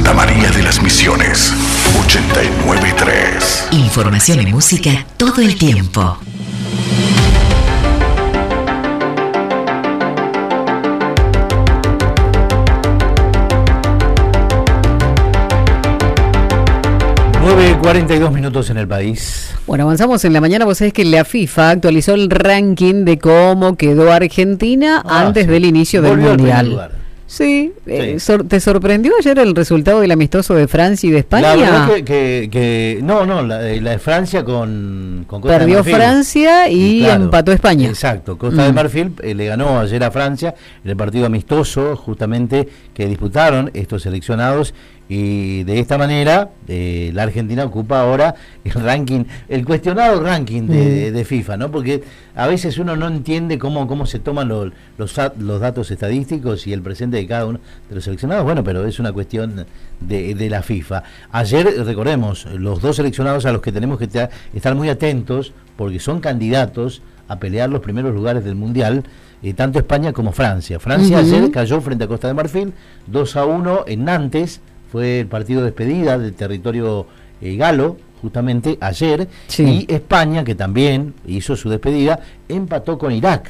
Santa María de las Misiones, 89.3. Información y música todo el tiempo. Nueve 42 minutos en el país. Bueno, avanzamos en la mañana. Vos sabés que la FIFA actualizó el ranking de cómo quedó Argentina antes del inicio del Mundial. Sí, ¿te sorprendió ayer el resultado del amistoso de Francia y de España? La verdad que la de Francia con Costa Perdió de Marfil. Francia y empató España. Exacto, Costa de Marfil le ganó ayer a Francia en el partido amistoso justamente que disputaron estos seleccionados. Y de esta manera la Argentina ocupa ahora el cuestionado ranking de FIFA, ¿no? Porque a veces uno no entiende cómo se toman los datos estadísticos y el presente de cada uno de los seleccionados. Bueno, pero es una cuestión de la FIFA. Ayer, recordemos, los dos seleccionados a los que tenemos que estar muy atentos porque son candidatos a pelear los primeros lugares del Mundial, tanto España como Francia. Francia ayer cayó frente a Costa de Marfil 2-1 en Nantes. Fue el partido de despedida del territorio galo, justamente ayer, y España, que también hizo su despedida, empató con Irak.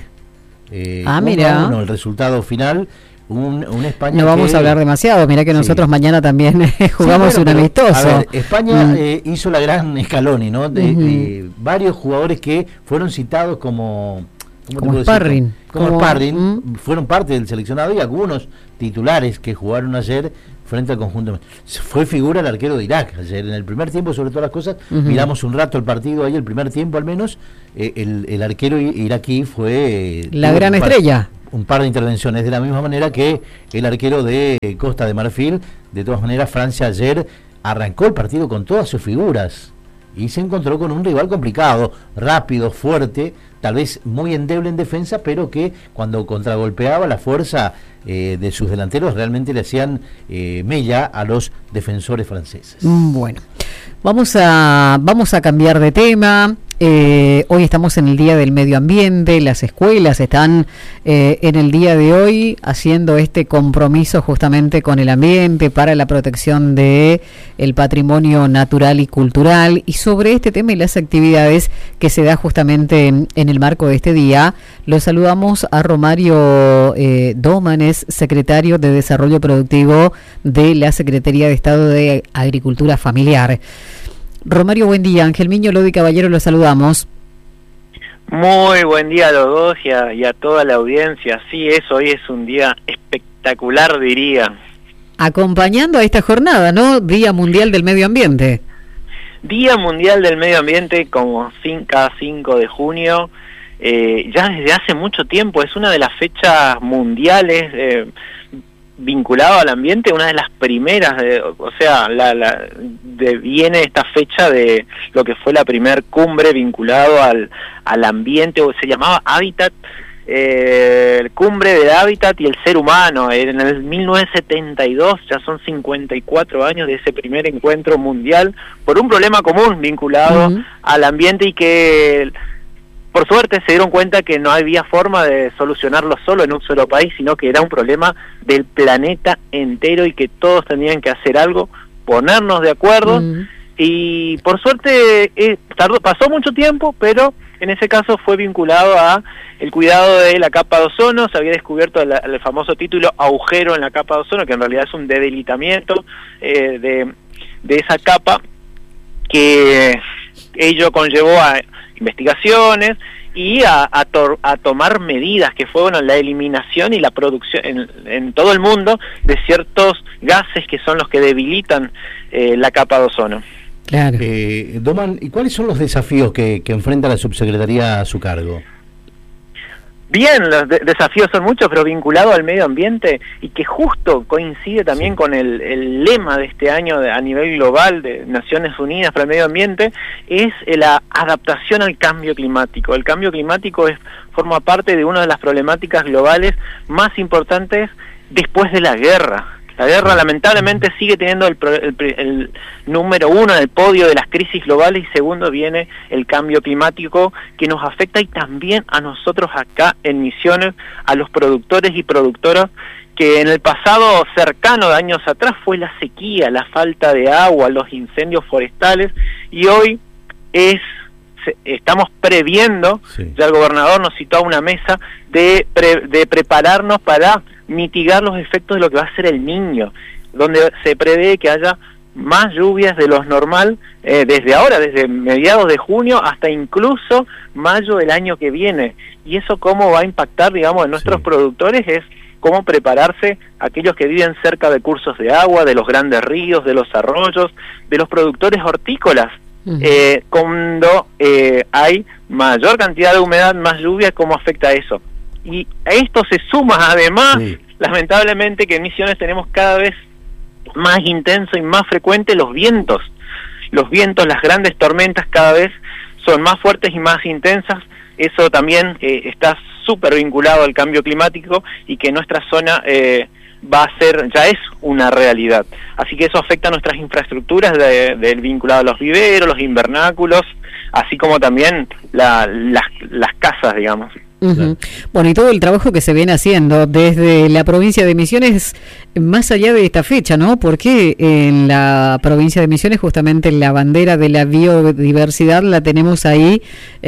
Mira. El resultado final, un España. No vamos a hablar demasiado, mirá que nosotros mañana también jugamos un amistoso. A ver, España hizo la gran Scaloni, ¿no? Varios jugadores que fueron citados como sparring. Como sparring, fueron parte del seleccionado y algunos titulares que jugaron ayer frente al conjunto. Fue figura el arquero de Irak ayer en el primer tiempo, sobre todas las cosas. Miramos un rato el partido ahí, el primer tiempo al menos. El arquero iraquí fue la gran estrella. Un par de intervenciones, de la misma manera que el arquero de Costa de Marfil. De todas maneras, Francia ayer arrancó el partido con todas sus figuras y se encontró con un rival complicado, rápido, fuerte, tal vez muy endeble en defensa, pero que cuando contragolpeaba la fuerza de sus delanteros realmente le hacían mella a los defensores franceses. Bueno, vamos a cambiar de tema. Hoy estamos en el Día del Medio Ambiente, las escuelas están en el día de hoy haciendo este compromiso justamente con el ambiente para la protección de el patrimonio natural y cultural, y sobre este tema y las actividades que se da justamente en el marco de este día, lo saludamos a Romario Dómanes, secretario de Desarrollo Productivo de la Secretaría de Estado de Agricultura Familiar. Romario, buen día. Ángel Miño, Lodi Caballero, lo saludamos. Muy buen día a los dos y a toda la audiencia. Sí, hoy es un día espectacular, diría. Acompañando a esta jornada, ¿no? Día Mundial del Medio Ambiente. Día Mundial del Medio Ambiente, como cada 5 de junio, ya desde hace mucho tiempo. Es una de las fechas mundiales vinculado al ambiente, una de las primeras, viene esta fecha de lo que fue la primer cumbre vinculado al ambiente, o se llamaba Hábitat, Cumbre de Hábitat y el Ser Humano, en el 1972, ya son 54 años de ese primer encuentro mundial por un problema común vinculado al ambiente, y que por suerte se dieron cuenta que no había forma de solucionarlo solo en un solo país, sino que era un problema del planeta entero y que todos tenían que hacer algo, ponernos de acuerdo. Y por suerte pasó mucho tiempo, pero en ese caso fue vinculado a el cuidado de la capa de ozono. Se había descubierto el famoso título agujero en la capa de ozono, que en realidad es un debilitamiento de esa capa, que ello conllevó a investigaciones y a tomar medidas, que fue la eliminación y la producción en todo el mundo de ciertos gases que son los que debilitan la capa de ozono. Claro. Doman, ¿y cuáles son los desafíos que enfrenta la subsecretaría a su cargo? Bien, los desafíos son muchos, pero vinculado al medio ambiente, y que justo coincide también con el lema de este año a nivel global de Naciones Unidas para el Medio Ambiente, es la adaptación al cambio climático. El cambio climático forma parte de una de las problemáticas globales más importantes después de la guerra. La guerra lamentablemente sigue teniendo el número uno en el podio de las crisis globales, y segundo viene el cambio climático, que nos afecta, y también a nosotros acá en Misiones, a los productores y productoras que en el pasado cercano de años atrás fue la sequía, la falta de agua, los incendios forestales, y hoy estamos previendo, ya el gobernador nos citó a una mesa de prepararnos para mitigar los efectos de lo que va a ser el Niño, donde se prevé que haya más lluvias de lo normal desde ahora, desde mediados de junio hasta incluso mayo del año que viene. Y eso cómo va a impactar, digamos, en nuestros productores es cómo prepararse aquellos que viven cerca de cursos de agua, de los grandes ríos, de los arroyos, de los productores hortícolas. Cuando hay mayor cantidad de humedad, más lluvia, ¿cómo afecta eso? Y a esto se suma además, lamentablemente, que en Misiones tenemos cada vez más intenso y más frecuente los vientos, las grandes tormentas cada vez son más fuertes y más intensas. Eso también está súper vinculado al cambio climático y que nuestra zona ya es una realidad. Así que eso afecta a nuestras infraestructuras vinculado a los viveros, los invernáculos, así como también las casas, digamos. Claro. Bueno, y todo el trabajo que se viene haciendo desde la provincia de Misiones, más allá de esta fecha, ¿no? Porque en la provincia de Misiones justamente la bandera de la biodiversidad la tenemos ahí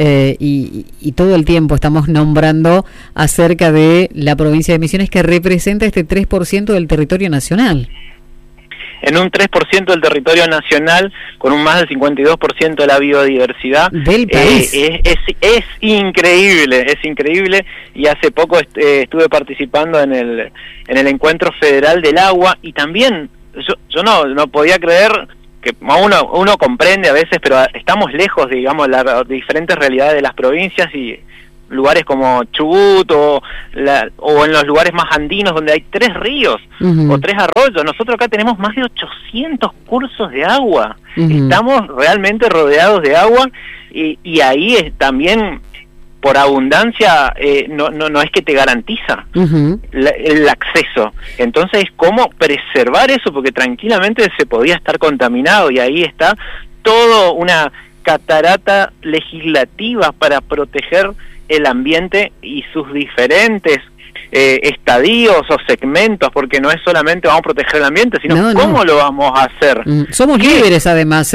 y todo el tiempo estamos nombrando acerca de la provincia de Misiones que representa este 3% del territorio nacional. En un 3% del territorio nacional, con un más del 52% de la biodiversidad del país. Es increíble, y hace poco estuve participando en el Encuentro Federal del Agua, y también yo no podía creer que uno comprende a veces, pero estamos lejos, digamos, las diferentes realidades de las provincias y lugares como Chubut o en los lugares más andinos donde hay 3 ríos o 3 arroyos. Nosotros acá tenemos más de 800 cursos de agua. Estamos realmente rodeados de agua y ahí también por abundancia no es que te garantiza el acceso. Entonces, ¿cómo preservar eso? Porque tranquilamente se podía estar contaminado, y ahí está toda una catarata legislativa para proteger el ambiente y sus diferentes estadios o segmentos, porque no es solamente vamos a proteger el ambiente, sino cómo lo vamos a hacer. Somos líderes además,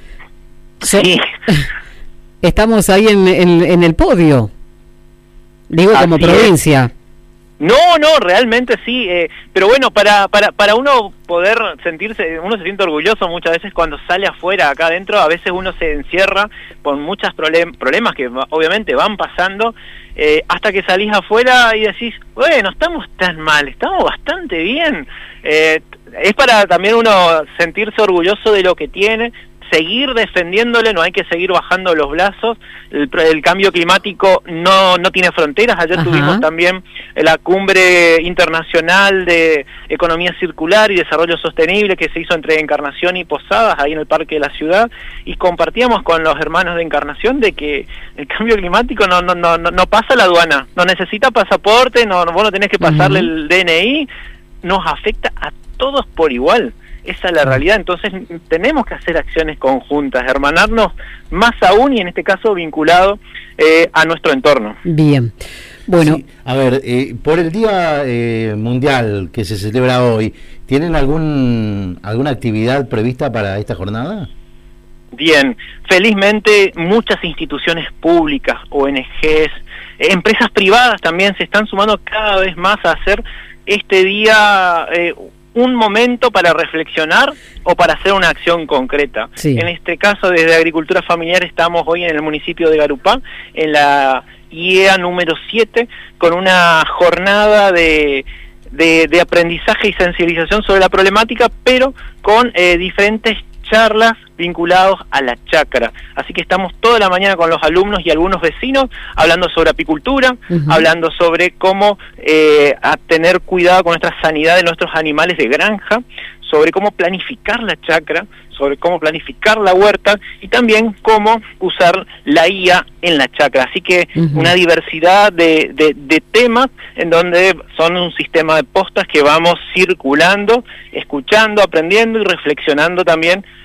Sí. Estamos ahí en el podio, digo, como provincia. No, realmente sí, pero bueno, para uno poder sentirse, uno se siente orgulloso muchas veces cuando sale afuera. Acá adentro a veces uno se encierra con muchos problemas que obviamente van pasando, hasta que salís afuera y decís, bueno, estamos tan mal, estamos bastante bien. Es para también uno sentirse orgulloso de lo que tiene, seguir defendiéndole, no hay que seguir bajando los brazos. El cambio climático no tiene fronteras. Ayer tuvimos también la cumbre internacional de economía circular y desarrollo sostenible que se hizo entre Encarnación y Posadas, ahí en el Parque de la Ciudad, y compartíamos con los hermanos de Encarnación de que el cambio climático no pasa la aduana, no necesita pasaporte, vos no tenés que pasarle el DNI, nos afecta a todos por igual. Esa es la realidad. Entonces tenemos que hacer acciones conjuntas, hermanarnos más aún, y en este caso vinculado a nuestro entorno. Bien, bueno. Sí. A ver, por el Día Mundial que se celebra hoy, ¿tienen alguna actividad prevista para esta jornada? Bien, felizmente muchas instituciones públicas, ONGs, empresas privadas también se están sumando cada vez más a hacer este día un momento para reflexionar o para hacer una acción concreta. Sí. En este caso, desde Agricultura Familiar estamos hoy en el municipio de Garupá, en la IEA número 7, con una jornada de aprendizaje y sensibilización sobre la problemática, pero con diferentes charlas vinculados a la chacra. Así que estamos toda la mañana con los alumnos y algunos vecinos hablando sobre apicultura, hablando sobre cómo tener cuidado con nuestra sanidad de nuestros animales de granja, sobre cómo planificar la chacra, sobre cómo planificar la huerta y también cómo usar la IA en la chacra. Así que una diversidad de temas en donde son un sistema de postas que vamos circulando, escuchando, aprendiendo y reflexionando también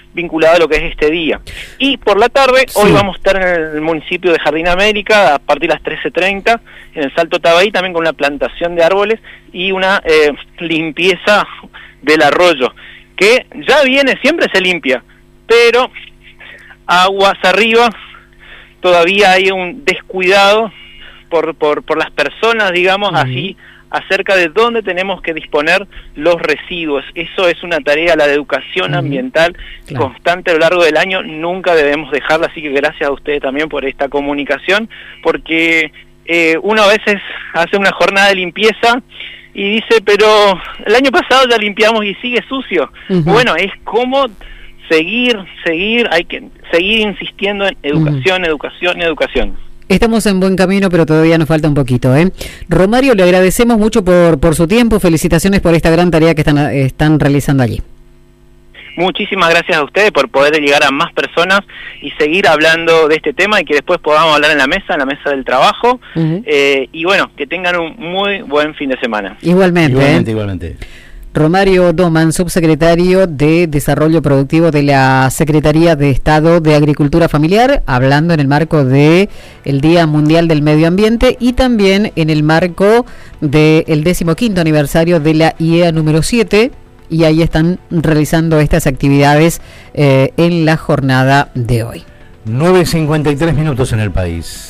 vinculado a lo que es este día. Y por la tarde, hoy vamos a estar en el municipio de Jardín América a partir de las 13:30, en el Salto Tabaí, también con una plantación de árboles y una limpieza del arroyo, que ya viene, siempre se limpia, pero aguas arriba todavía hay un descuidado por las personas, digamos, así, acerca de dónde tenemos que disponer los residuos. Eso es una tarea, la de educación ambiental constante a lo largo del año, nunca debemos dejarla, así que gracias a ustedes también por esta comunicación, porque uno a veces hace una jornada de limpieza y dice, pero el año pasado ya limpiamos y sigue sucio. Bueno, es como seguir, hay que seguir insistiendo en educación, educación. Estamos en buen camino, pero todavía nos falta un poquito, ¿eh? Romario, le agradecemos mucho por su tiempo, felicitaciones por esta gran tarea que están realizando allí. Muchísimas gracias a ustedes por poder llegar a más personas y seguir hablando de este tema y que después podamos hablar en la mesa del trabajo. Y bueno, que tengan un muy buen fin de semana. Igualmente. Romario Doman, subsecretario de Desarrollo Productivo de la Secretaría de Estado de Agricultura Familiar, hablando en el marco de el Día Mundial del Medio Ambiente y también en el marco del 15º aniversario de la IEA número 7, y ahí están realizando estas actividades en la jornada de hoy. 9:53 minutos en el país.